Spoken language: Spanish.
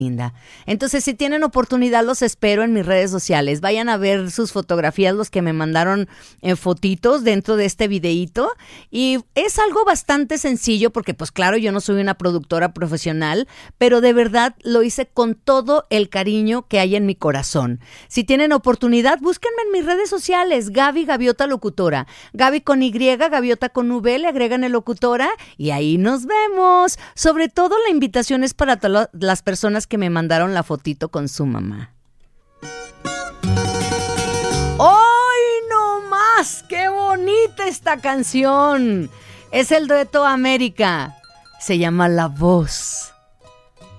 linda. Entonces, si tienen oportunidad, los espero en mis redes sociales. Vayan a ver sus fotografías, los que me mandaron fotitos dentro de este videíto. Y es algo bastante sencillo porque, pues claro, yo no soy una productora profesional, pero de verdad lo hice con todo el cariño que hay en mi corazón. Si tienen oportunidad, búsquenme en mis redes sociales, Gaby Gaviota Locutora. Gaby con Y, Gaviota con V, le agregan el locutora y ahí nos vemos. Sobre todo la invitación es para todas las personas que me mandaron la fotito con su mamá. ¡Ay, no más! ¡Qué bonita esta canción! Es el dueto América. Se llama La Voz.